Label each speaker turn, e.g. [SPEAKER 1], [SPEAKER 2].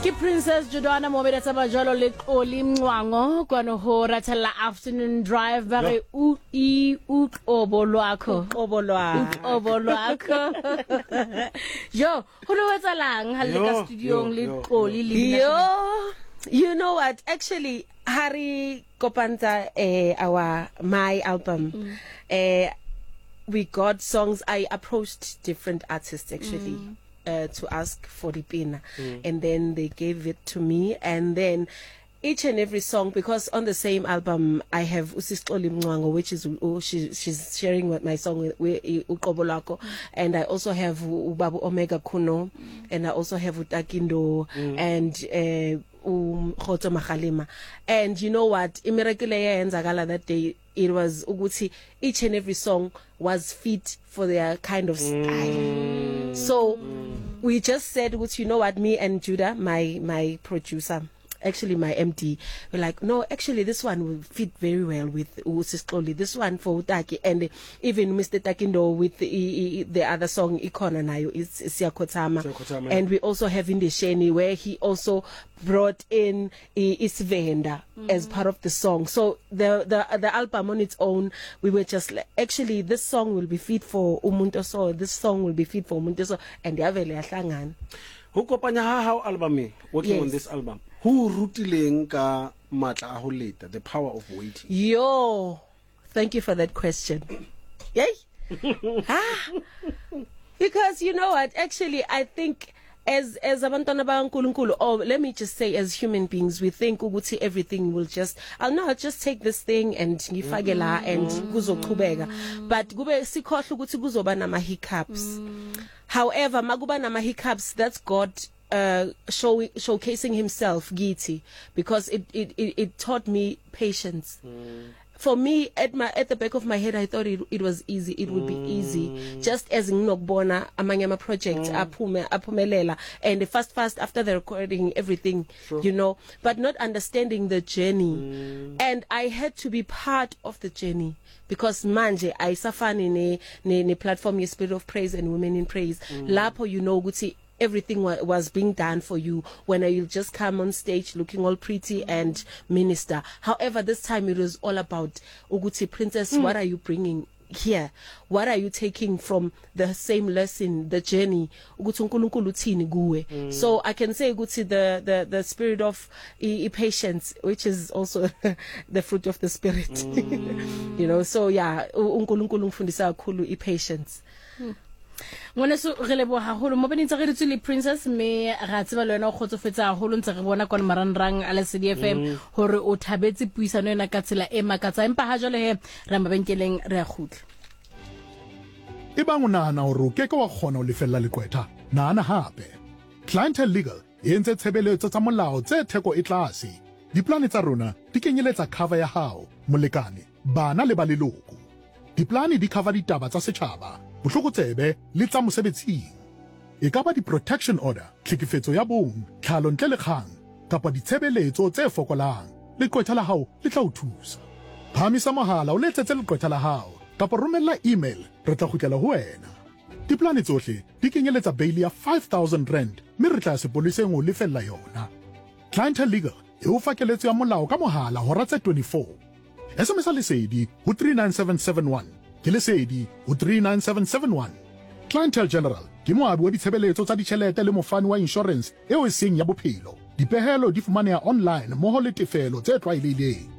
[SPEAKER 1] Ki Princess Judwana Mohammed Sabajolo le Xoli Mncwango kwano ho ratela afternoon drive ba re uqobo lwakho yo ho lo etsalang ha le ka studio le Xoli le
[SPEAKER 2] yo. You know what, actually Hari Kopanta my album we got songs. I approached different artists actually to ask for the pina, and then they gave it to me, and then each and every song, because on the same album I have Usixoli Mncwango, which is she's sharing with my song with Uqobo Lwakho, and I also have Ubabu Omega Kuno, and I also have Utakindo and Khoto Makhalima. And you know what, Imirakile yenzakala that day, it was ukuthi each and every song was fit for their kind of style. So we just said, you know what, me and Judah, my producer, actually my MD, we're like, no, actually this one will fit very well with Usixoli, this one for Utaki, and even Mr. Takindo with the other song Ikona Nayo is Siyakhotama, and we also have Indesheni where he also brought in Isvenda as part of the song. So the album on its own, we were just like, actually this song will be fit for Umuntu So, this song will be fit for Umuntu So, and Yavele Ahlangan.
[SPEAKER 3] Who kopanya how album working on this album? Who rutileng ka matla a ho leta, the power of waiting?
[SPEAKER 2] Yo, thank you for that question. Yay. Because you know what, actually I think as abantwana baNkulunkulu, or let me just say as human beings, we think ukuthi everything will just, I'll not just take this thing and ngifake la and kuzoqhubeka, but kube sikhohle ukuthi kuzoba nama hiccups. However, makuba nama hiccups, that's God showcasing himself, Giti, because it taught me patience. For me, at the back of my head, I thought it was easy. It would be easy, just as Nokbona amanyama project apumelela, and fast after the recording everything, you know, but not understanding the journey. And I had to be part of the journey, because manje I safani ne platform ye Spirit of Praise and Women in Praise. Lapo, you know, guti everything was being done for you when you'll just come on stage looking all pretty and minister. However, this time it was all about Uguti Princess, what are you bringing here? What are you taking from the same lesson, the journey? So I can say Uguti, the spirit of patience, which is also the fruit of the spirit. You know, so yeah, unkulunkulu mfundisa kakhulu patience.
[SPEAKER 1] Ngwana so re lebo haholo mo benitse re ditse le Princess me ga tseba le wena o khotsofetsa haholo ntse re bona kwa maranrang a Lesedi FM hore o thabetse puisano ena ka tsela e makatsa, empa ha jole he re mabenkeleng re a khutla
[SPEAKER 4] e bang o nahana hore o keke wa kgona ho lefella lekwetha nahana hape. Clientele Legal e entse tshebeletso tsa molao tse theko e tlase. Diplane tsa rona di kenyeletsa cover ya hao, molekane, bana le ba leloko. Diplane di cover ditaba tsa setjhaba, bohlokotsebe le tsa mosebetsing. E ka ba di-protection order, tlhekefetso ya bong, tlhalo ntle le kgang, kapa ditshebeletso tse fokolang. Leqwetha la hao le tla o thusa. Phamisa mohala o letsetse leqwetha la hao, kapa romella email, re tla kgutlela ho wena. Diplane tsohle di kenyeletsa bail ya 5,000 rand, mme re tla sepoleseng ho lefella yona. Clientele Legal e o fakeletso ya molao ka mohala hora tse 24. SMS lesedi ho 39771. Ke lesedi ho 39771. Clientele General ke moabi wa ditshebeletso tsa ditjhelete le mofani wa insurance eo e seng ya bophelo. Dipehelo di fumaneha online moho le tefelo tse tlwaelehileng.